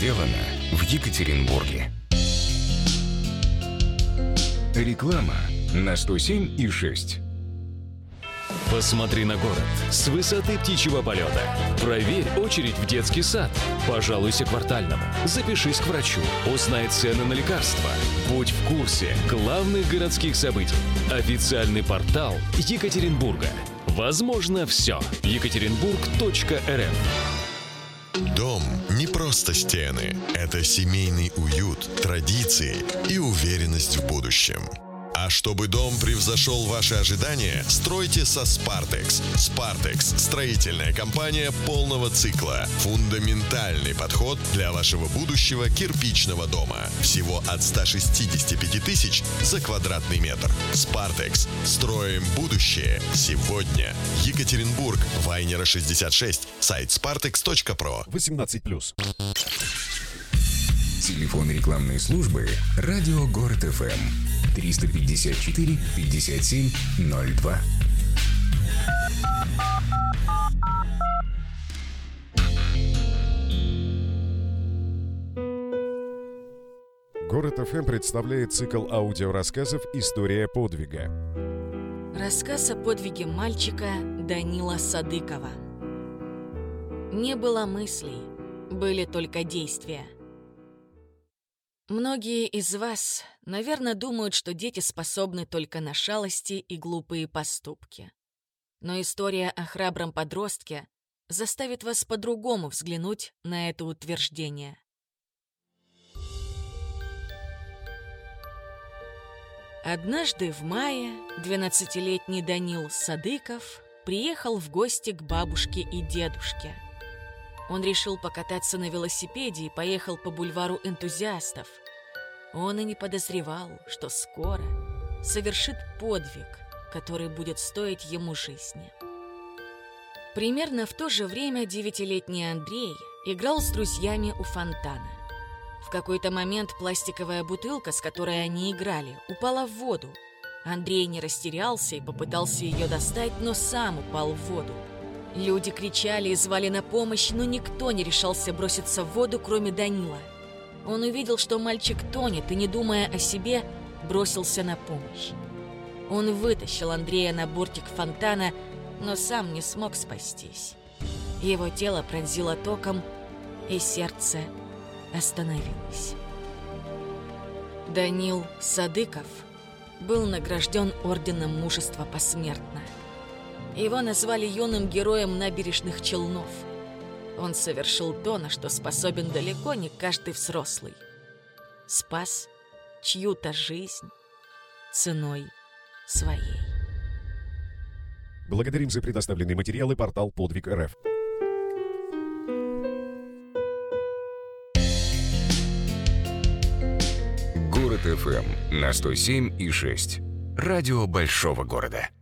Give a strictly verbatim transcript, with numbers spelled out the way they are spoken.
сделано в Екатеринбурге. Реклама на сто семь и шесть. Посмотри на город с высоты птичьего полета. Проверь очередь в детский сад. Пожалуйся квартальному. Запишись к врачу. Узнай цены на лекарства. Будь в курсе главных городских событий. Официальный портал Екатеринбурга. Возможно все. Екатеринбург точка эр эф. Дом не просто стены. Это семейный уют, традиции и уверенность в будущем. А чтобы дом превзошел ваши ожидания, стройте со Spartex. Spartex – строительная компания полного цикла. Фундаментальный подход для вашего будущего кирпичного дома. Всего от ста шестидесяти пяти тысяч за квадратный метр. Spartex. Строим будущее сегодня. Екатеринбург. Вайнера шестьдесят шесть. Сайт спартекс точка про. восемнадцать плюс. Телефон рекламной службы «Радио Город эф эм» триста пятьдесят четыре пятьдесят семь ноль два. Город эф эм представляет цикл аудиорассказов «История подвига». Рассказ о подвиге мальчика Данила Садыкова. Не было мыслей, были только действия. Многие из вас, наверное, думают, что дети способны только на шалости и глупые поступки. Но история о храбром подростке заставит вас по-другому взглянуть на это утверждение. Однажды в мае двенадцатилетний Данил Садыков приехал в гости к бабушке и дедушке. Он решил покататься на велосипеде и поехал по бульвару энтузиастов. Он и не подозревал, что скоро совершит подвиг, который будет стоить ему жизни. Примерно в то же время девятилетний Андрей играл с друзьями у фонтана. В какой-то момент пластиковая бутылка, с которой они играли, упала в воду. Андрей не растерялся и попытался ее достать, но сам упал в воду. Люди кричали и звали на помощь, но никто не решался броситься в воду, кроме Данила. Он увидел, что мальчик тонет, и, не думая о себе, бросился на помощь. Он вытащил Андрея на бортик фонтана, но сам не смог спастись. Его тело пронзило током, и сердце остановилось. Данил Садыков был награжден орденом мужества посмертно. Его назвали юным героем набережных Челнов. Он совершил то, на что способен далеко не каждый взрослый. Спас чью-то жизнь ценой своей. Благодарим за предоставленные материалы портал Подвиг точка эр эф. Город эф эм на сто семь и шесть. Радио большого города.